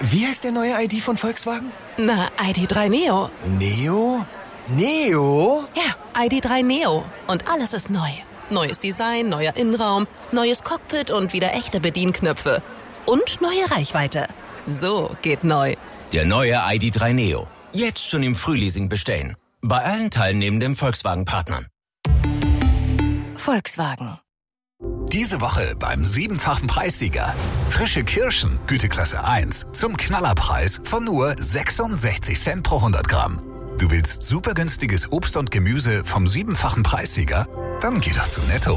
Wie heißt der neue ID von Volkswagen? Na, ID.3 Neo. Neo? Neo? Ja, ID.3 Neo. Und alles ist neu. Neues Design, neuer Innenraum, neues Cockpit und wieder echte Bedienknöpfe. Und neue Reichweite. So geht neu. Der neue ID.3 Neo. Jetzt schon im Frühleasing bestellen. Bei allen teilnehmenden Volkswagen-Partnern. Volkswagen. Diese Woche beim 7-fachen Preissieger. Frische Kirschen, Güteklasse 1, zum Knallerpreis von nur 66 Cent pro 100 Gramm. Du willst super günstiges Obst und Gemüse vom 7-fachen Preissieger? Dann geh doch zu Netto.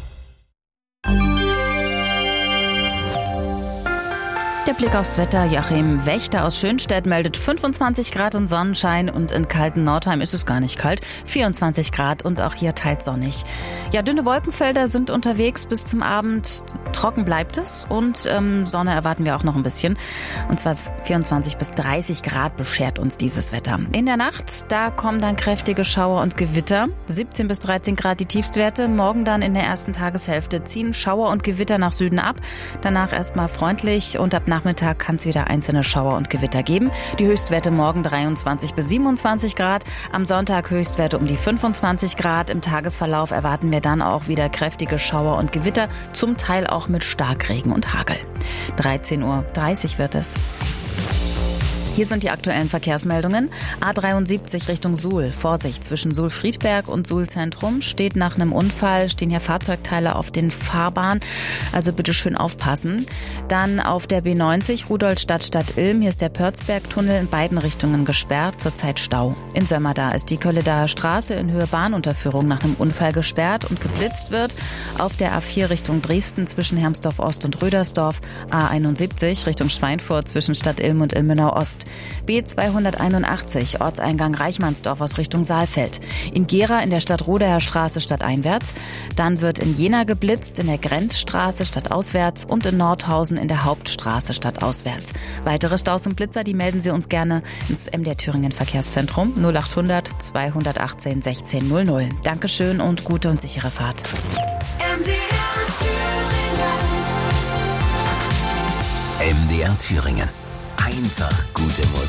Der Blick aufs Wetter. Joachim Wächter aus Schönstedt meldet 25 Grad und Sonnenschein und in kalten Nordheim ist es gar nicht kalt. 24 Grad und auch hier teils sonnig. Ja, dünne Wolkenfelder sind unterwegs bis zum Abend. Trocken bleibt es und Sonne erwarten wir auch noch ein bisschen. Und zwar 24 bis 30 Grad beschert uns dieses Wetter. In der Nacht, da kommen dann kräftige Schauer und Gewitter. 17 bis 13 Grad die Tiefstwerte. Morgen dann in der ersten Tageshälfte ziehen Schauer und Gewitter nach Süden ab. Danach erstmal freundlich und ab Nachmittag kann es wieder einzelne Schauer und Gewitter geben. Die Höchstwerte morgen 23 bis 27 Grad. Am Sonntag Höchstwerte um die 25 Grad. Im Tagesverlauf erwarten wir dann auch wieder kräftige Schauer und Gewitter, zum Teil auch mit Starkregen und Hagel. 13:30 Uhr wird es. Hier sind die aktuellen Verkehrsmeldungen. A73 Richtung Suhl. Vorsicht, zwischen Suhl-Friedberg und Suhl-Zentrum steht nach einem Unfall, stehen hier Fahrzeugteile auf den Fahrbahnen. Also bitte schön aufpassen. Dann auf der B90 Rudolstadt-Stadt-Ilm. Hier ist der Pörzberg-Tunnel in beiden Richtungen gesperrt. Zurzeit Stau. In Sömmerda ist die Kölledaer Straße in Höhe Bahnunterführung nach einem Unfall gesperrt und geblitzt wird. Auf der A4 Richtung Dresden zwischen Hermsdorf-Ost und Rödersdorf. A71 Richtung Schweinfurt zwischen Stadt-Ilm und Ilmenau-Ost. B281, Ortseingang Reichmannsdorf aus Richtung Saalfeld. In Gera in der Stadt-Rodaer Straße stadteinwärts. Dann wird in Jena geblitzt, in der Grenzstraße stadtauswärts und in Nordhausen in der Hauptstraße stadtauswärts. Weitere Staus und Blitzer, die melden Sie uns gerne ins MDR Thüringen Verkehrszentrum 0800 218 1600. Dankeschön und gute und sichere Fahrt. MDR Thüringen. Einfach gute Musik.